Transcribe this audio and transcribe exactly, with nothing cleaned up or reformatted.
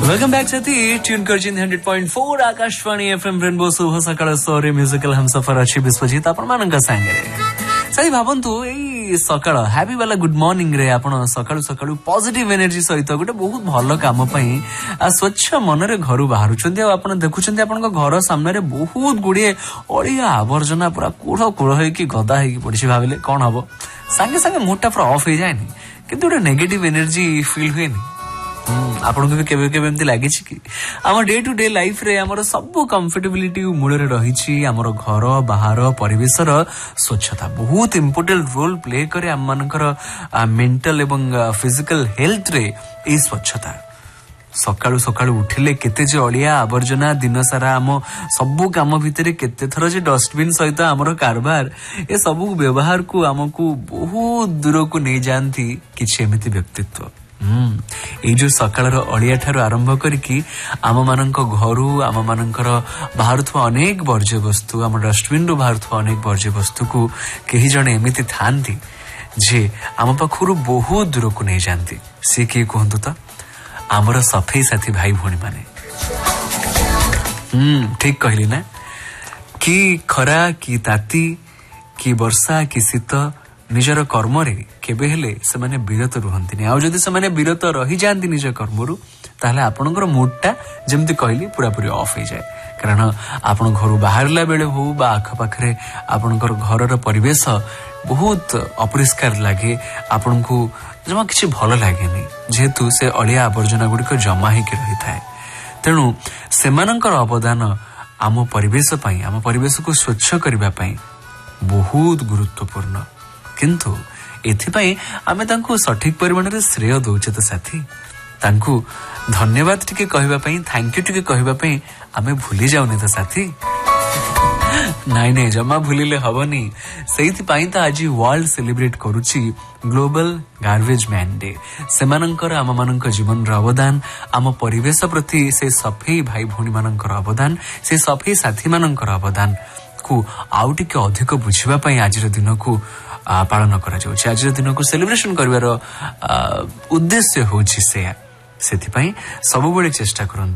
welcome back साथी tune करछिन hundred point four Akashvani FM rainbow शुभ सकाळ sorry musical हम सफर अछि विश्वजीत आपण मानक संगे सही भावंतु एई सकाळ हैप्पी वाला गुड मॉर्निंग रे आपण सकाळ सकाळ पॉजिटिव एनर्जी सहित गोटे बहुत भलो काम पई स्वच्छ मन रे घर बाहर छथि आपण देखुछथि आपण घर सामने रे बहुत गुडिए अळिया आवर्जना पूरा कुड़ कुड़ होई कि गदा होई कि पड़छि भाबिले कोन हबो संगे संगे मोटा पूरा ऑफ हो जायनी किंतु गोटे नेगेटिव एनर्जी फील हुएनी आपन को भी केबे केबे एमती लागि छि कि हमर डे टू डे लाइफ रे हमर सब कंफर्टेबिलिटी मूल रे रही छि हमर घर बाहर परिवेश र स्वच्छता बहुत इंपोर्टेंट रोल प्ले करे हम मानकर मेंटल एवं फिजिकल हेल्थ रे ए स्वच्छता सकाळु सकाळु उठिले केते जे अलिया आवर्जना दिन सारा हम सब काम भितरे केते थरो जे डस्टबिन सहित हमर कारबार ए सब व्यवहार को हमकु बहुत दूर को नै जानथि किछि एमिति व्यक्तित्व हम्म जो सकाळ अलिया ठारू आरंभ करिकी आम मानक घरू आम मानकर बाहरुथवा अनेक वर्ज्य वस्तु आम डस्टबिन रु बाहरुथवा अनेक वर्ज्य वस्तु को केही जणे एमिति थांती जे आम पाखरु बहुत दूर को नै जानती से के कहंतु त आमर सफाई साथी भाई भोनी माने हम्म ठीक कहली ना कि खरा कि ताती कि वर्षा कि शीत निजर कर्म रे केबे हेले से माने विरत रुहंतिनी आ जदी से माने विरत रही जानती निज कर्मरु ताहले आपनकर मूडटा जेमति कहली पूरा पूरी ऑफ हो जाए कारण आपन घर बाहरला बेले हो बा आख पाखरे आपनकर घरर परिवेश बहुत अपरिष्कार लागे आपनको जमा किछि भलो लागेनी जेहेतु से अलिया आवर्जना गुडी को जमा ही के रही थाए तेनु सेमानकर अवदान आम परिवेश पई आम परिवेश को स्वच्छ करबा पई बहुत गुरुत्वपूर्ण किंतु एथिपाई आमे तांको सठिक परिमाण रे श्रेय दउचे त साथी तांको धन्यवाद टिके कहबा पई थैंक यू टिके कहबा पई आमे भूली जाउनी त साथी नाइ नाइ जमा भूलिले हबनी सेहिति पाई त आज वर्ल्ड सेलिब्रेट करूची ग्लोबल गार्बेज मैन डे सेमानंकर आम मानक जीवन र अवदान आम परिवेश प्रति से सफेई भाई भौणी मानकर अवदान से सफेई साथी मानकर अवदान को आउ टिके अधिक बुझिबा पई आज र दिन को पालन करा जाउछि आज दिन को सेलिब्रेशन करबार उद्देश्य होछि से सेति पई सब बेले चेष्टा करन